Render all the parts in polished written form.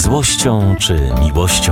złością czy miłością.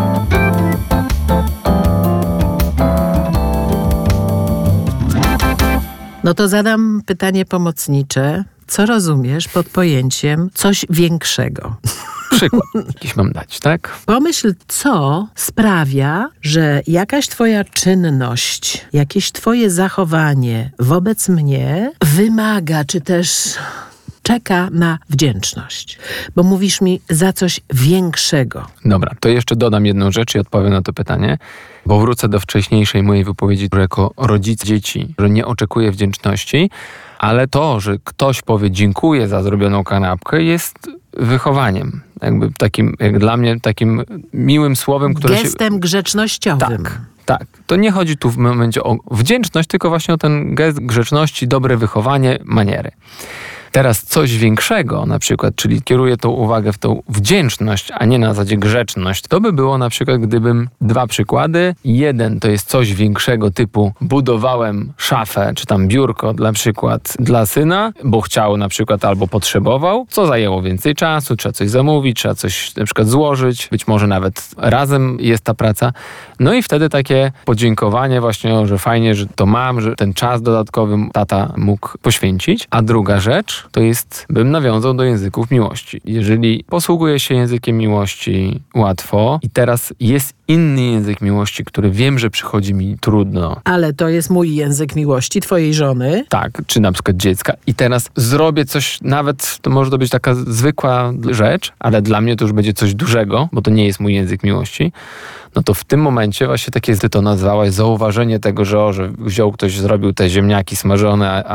No to zadam pytanie pomocnicze. Co rozumiesz pod pojęciem coś większego? Przykład jakiś mam dać, tak? Pomyśl, co sprawia, że jakaś twoja czynność, jakieś twoje zachowanie wobec mnie wymaga, czy też czeka na wdzięczność. Bo mówisz mi za coś większego. Dobra, to jeszcze dodam jedną rzecz i odpowiem na to pytanie, bo wrócę do wcześniejszej mojej wypowiedzi, że jako rodzic dzieci, że nie oczekuję wdzięczności, ale to, że ktoś powie dziękuję za zrobioną kanapkę, jest wychowaniem. Jakby takim, jak dla mnie, takim miłym słowem, które gestem grzecznościowym. Tak. To nie chodzi tu w momencie o wdzięczność, tylko właśnie o ten gest grzeczności, dobre wychowanie, maniery. Teraz coś większego na przykład, czyli kieruję tą uwagę w tą wdzięczność, a nie na zasadzie grzeczność. To by było na przykład, gdybym dwa przykłady. Jeden to jest coś większego typu budowałem szafę, czy tam biurko na przykład dla syna, bo chciał na przykład albo potrzebował, co zajęło więcej czasu, trzeba coś zamówić, trzeba coś na przykład złożyć, być może nawet razem jest ta praca. No i wtedy takie podziękowanie właśnie, że fajnie, że to mam, że ten czas dodatkowy tata mógł poświęcić. A druga rzecz to jest, bym nawiązał do języków miłości. Jeżeli posługuję się językiem miłości łatwo i teraz jest inny język miłości, który wiem, że przychodzi mi trudno. Ale to jest mój język miłości, twojej żony. Tak, czy na przykład dziecka. I teraz zrobię coś, nawet to może to być taka zwykła rzecz, ale dla mnie to już będzie coś dużego, bo to nie jest mój język miłości. No to w tym momencie właśnie takie, ty to nazwałaś, zauważenie tego, że wziął ktoś, zrobił te ziemniaki smażone,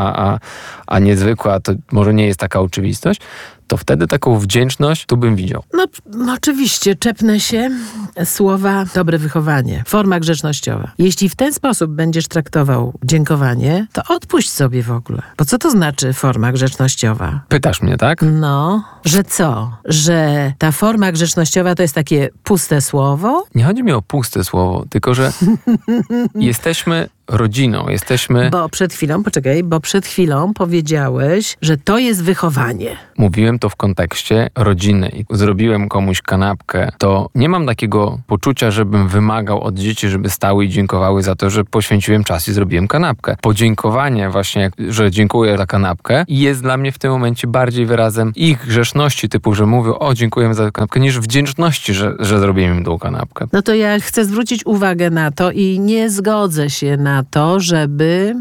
a niezwykłe, a to może nie jest taka oczywistość, to wtedy taką wdzięczność tu bym widział. No oczywiście, czepnę się słowa dobre wychowanie, forma grzecznościowa. Jeśli w ten sposób będziesz traktował dziękowanie, to odpuść sobie w ogóle. Bo co to znaczy forma grzecznościowa? Pytasz mnie, tak? No, że co? Że ta forma grzecznościowa to jest takie puste słowo? Nie chodzi mi o puste słowo, tylko że jesteśmy rodziną, jesteśmy... Bo przed chwilą powiedziałeś, że to jest wychowanie. Mówiłem to w kontekście rodziny i zrobiłem komuś kanapkę, to nie mam takiego poczucia, żebym wymagał od dzieci, żeby stały i dziękowały za to, że poświęciłem czas i zrobiłem kanapkę. Podziękowanie właśnie, że dziękuję za kanapkę, jest dla mnie w tym momencie bardziej wyrazem ich grzeszności, typu, że mówią, o dziękujemy za kanapkę, niż wdzięczności, że zrobiłem im tą kanapkę. No to ja chcę zwrócić uwagę na to i nie zgodzę się na to, żeby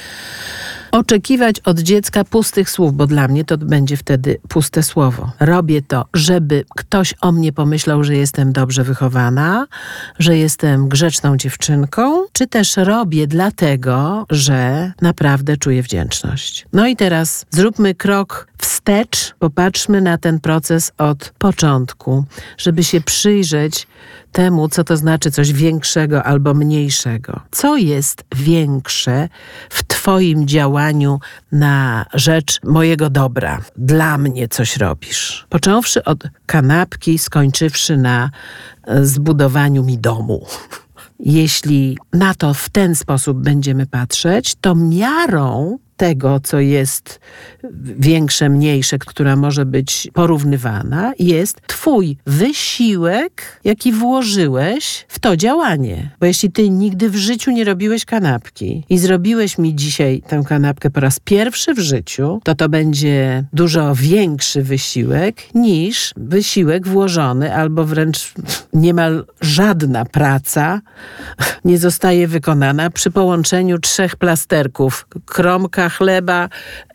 oczekiwać od dziecka pustych słów, bo dla mnie to będzie wtedy puste słowo. Robię to, żeby ktoś o mnie pomyślał, że jestem dobrze wychowana, że jestem grzeczną dziewczynką, czy też robię dlatego, że naprawdę czuję wdzięczność. No i teraz zróbmy krok wstecz, popatrzmy na ten proces od początku, żeby się przyjrzeć temu, co to znaczy coś większego albo mniejszego. Co jest większe w twoim działaniu na rzecz mojego dobra? Dla mnie coś robisz. Począwszy od kanapki, skończywszy na zbudowaniu mi domu. Jeśli na to w ten sposób będziemy patrzeć, to miarą tego, co jest większe, mniejsze, która może być porównywana, jest twój wysiłek, jaki włożyłeś w to działanie. Bo jeśli ty nigdy w życiu nie robiłeś kanapki i zrobiłeś mi dzisiaj tę kanapkę po raz pierwszy w życiu, to będzie dużo większy wysiłek niż wysiłek włożony, albo wręcz niemal żadna praca nie zostaje wykonana przy połączeniu 3 plasterków. Kromka chleba,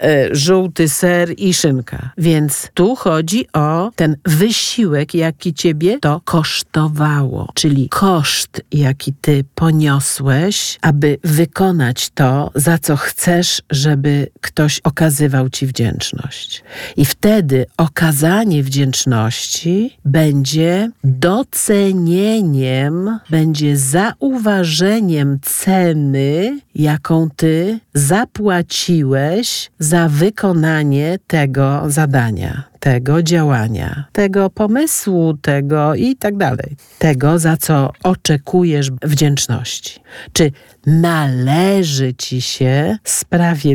żółty ser i szynka. Więc tu chodzi o ten wysiłek, jaki ciebie to kosztowało. Czyli koszt, jaki ty poniosłeś, aby wykonać to, za co chcesz, żeby ktoś okazywał ci wdzięczność. I wtedy okazanie wdzięczności będzie docenieniem, będzie zauważeniem ceny, jaką ty zapłaciłeś za wykonanie tego zadania, tego działania, tego pomysłu, tego i tak dalej. Tego, za co oczekujesz wdzięczności. Czy należy ci się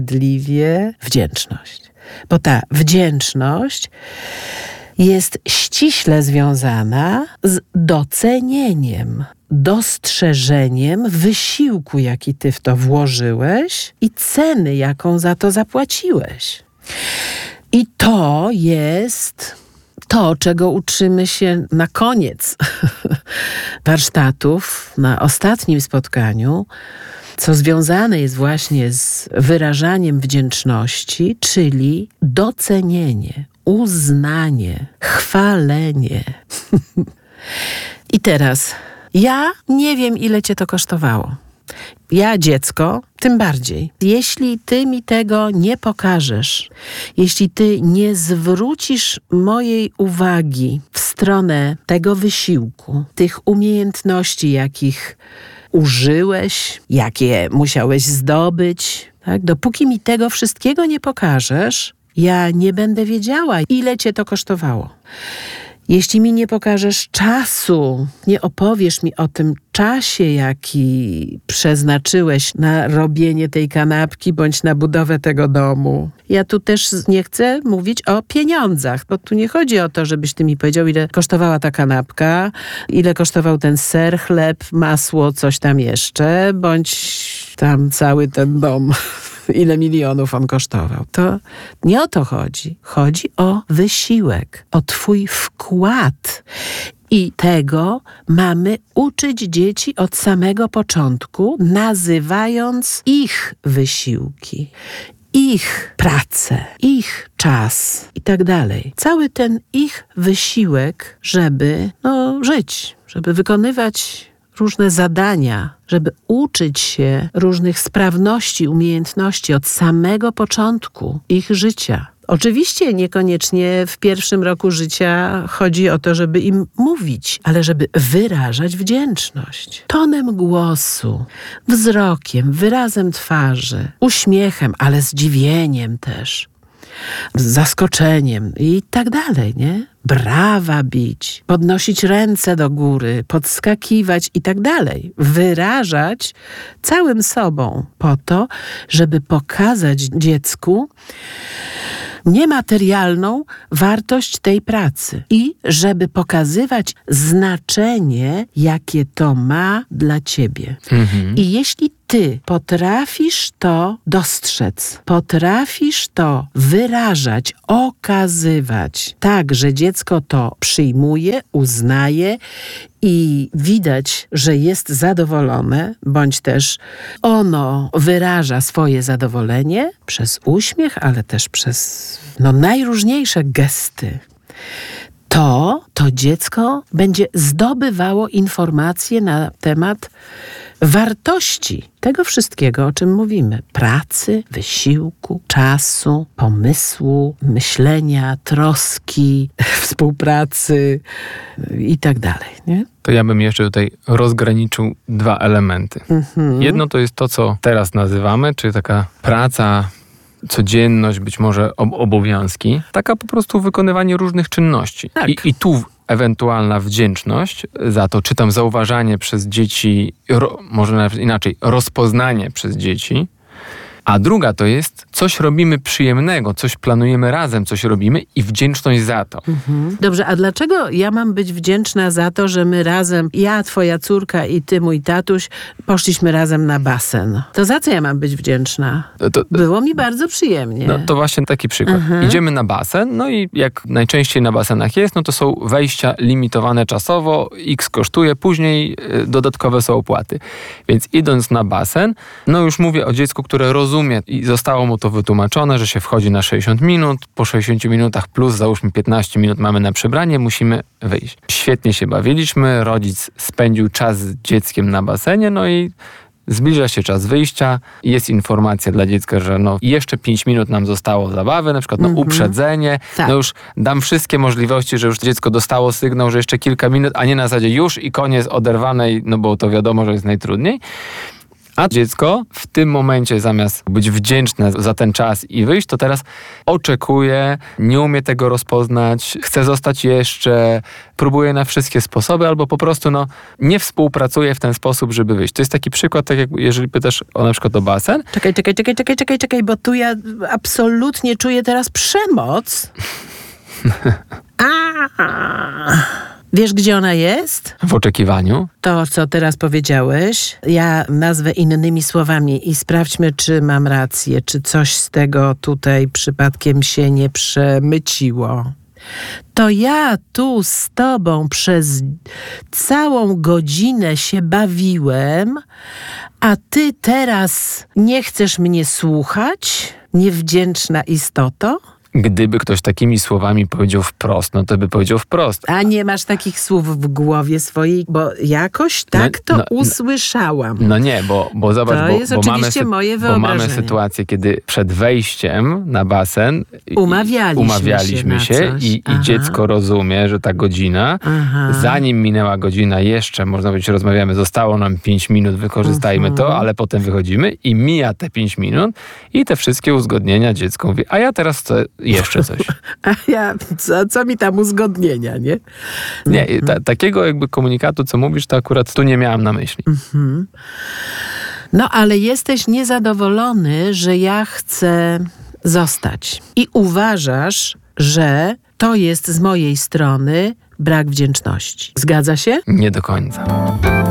sprawiedliwie wdzięczność? Bo ta wdzięczność jest ściśle związana z docenieniem, dostrzeżeniem wysiłku, jaki ty w to włożyłeś i ceny, jaką za to zapłaciłeś. I to jest to, czego uczymy się na koniec warsztatów, na ostatnim spotkaniu, co związane jest właśnie z wyrażaniem wdzięczności, czyli docenienie, uznanie, chwalenie. I teraz, ja nie wiem, ile cię to kosztowało. Ja, dziecko, tym bardziej. Jeśli ty mi tego nie pokażesz, jeśli ty nie zwrócisz mojej uwagi w stronę tego wysiłku, tych umiejętności, jakich użyłeś, jakie musiałeś zdobyć, tak? Dopóki mi tego wszystkiego nie pokażesz, ja nie będę wiedziała, ile cię to kosztowało. Jeśli mi nie pokażesz czasu, nie opowiesz mi o tym czasie, jaki przeznaczyłeś na robienie tej kanapki bądź na budowę tego domu. Ja tu też nie chcę mówić o pieniądzach, bo tu nie chodzi o to, żebyś ty mi powiedział, ile kosztowała ta kanapka, ile kosztował ten ser, chleb, masło, coś tam jeszcze, bądź tam cały ten dom. Ile milionów on kosztował. To nie o to chodzi. Chodzi o wysiłek, o twój wkład. I tego mamy uczyć dzieci od samego początku, nazywając ich wysiłki, ich pracę, ich czas i tak dalej. Cały ten ich wysiłek, żeby żyć, żeby wykonywać różne zadania, żeby uczyć się różnych sprawności, umiejętności od samego początku ich życia. Oczywiście niekoniecznie w pierwszym roku życia chodzi o to, żeby im mówić, ale żeby wyrażać wdzięczność. Tonem głosu, wzrokiem, wyrazem twarzy, uśmiechem, ale zdziwieniem też, zaskoczeniem i tak dalej, nie? Brawa bić, podnosić ręce do góry, podskakiwać i tak dalej. Wyrażać całym sobą po to, żeby pokazać dziecku niematerialną wartość tej pracy i żeby pokazywać znaczenie, jakie to ma dla ciebie. I jeśli ty potrafisz to dostrzec, potrafisz to wyrażać, okazywać tak, że dziecko to przyjmuje, uznaje i widać, że jest zadowolone, bądź też ono wyraża swoje zadowolenie przez uśmiech, ale też przez najróżniejsze gesty, to dziecko będzie zdobywało informacje na temat wartości tego wszystkiego, o czym mówimy. Pracy, wysiłku, czasu, pomysłu, myślenia, troski, współpracy i tak dalej, nie? To ja bym jeszcze tutaj rozgraniczył dwa elementy. Jedno to jest to, co teraz nazywamy, czyli taka praca, codzienność, być może obowiązki. Taka po prostu wykonywanie różnych czynności. Tak. I tu ewentualna wdzięczność za to, czy tam zauważanie przez dzieci, może nawet inaczej, rozpoznanie przez dzieci. A druga to jest, coś robimy przyjemnego, coś planujemy razem, coś robimy i wdzięczność za to. Dobrze, a dlaczego ja mam być wdzięczna za to, że my razem, ja, twoja córka i ty, mój tatuś, poszliśmy razem na basen? To za co ja mam być wdzięczna? Było mi bardzo przyjemnie. No to właśnie taki przykład. Idziemy na basen, no i jak najczęściej na basenach jest, no to są wejścia limitowane czasowo, X kosztuje, później dodatkowe są opłaty. Więc idąc na basen, no już mówię o dziecku, które rozumie i zostało mu to wytłumaczone, że się wchodzi na 60 minut, po 60 minutach plus załóżmy 15 minut mamy na przebranie, musimy wyjść. Świetnie się bawiliśmy, rodzic spędził czas z dzieckiem na basenie, no i zbliża się czas wyjścia, jest informacja dla dziecka, że jeszcze 5 minut nam zostało zabawy, na przykład uprzedzenie, Tak. już dam wszystkie możliwości, że już dziecko dostało sygnał, że jeszcze kilka minut, a nie na zasadzie już i koniec oderwanej, bo to wiadomo, że jest najtrudniej. A dziecko w tym momencie zamiast być wdzięczne za ten czas i wyjść, to teraz oczekuje, nie umie tego rozpoznać, chce zostać jeszcze, próbuje na wszystkie sposoby albo po prostu nie współpracuje w ten sposób, żeby wyjść. To jest taki przykład, tak jak jeżeli pytasz o na przykład o basen. Czekaj, bo tu ja absolutnie czuję teraz przemoc. Wiesz, gdzie ona jest? W oczekiwaniu. To, co teraz powiedziałeś, ja nazwę innymi słowami i sprawdźmy, czy mam rację, czy coś z tego tutaj przypadkiem się nie przemyciło. To ja tu z tobą przez całą godzinę się bawiłem, a ty teraz nie chcesz mnie słuchać? Niewdzięczna istoto? Gdyby ktoś takimi słowami powiedział wprost, no to by powiedział wprost. A nie masz takich słów w głowie swojej, bo jakoś tak usłyszałam. No nie, bo zobacz, To jest oczywiście moje bo mamy wyobrażenie. sytuację, kiedy przed wejściem na basen Umawialiśmy się na coś. i dziecko rozumie, że ta godzina, zanim minęła godzina jeszcze, można powiedzieć, rozmawiamy, zostało nam 5 minut, wykorzystajmy to, ale potem wychodzimy i mija te 5 minut i te wszystkie uzgodnienia dziecko mówi, a ja teraz chcę jeszcze coś. A ja, co mi tam uzgodnienia, nie? Nie, takiego jakby komunikatu, co mówisz, to akurat tu nie miałam na myśli. No, ale jesteś niezadowolony, że ja chcę zostać. I uważasz, że to jest z mojej strony brak wdzięczności. Zgadza się? Nie do końca.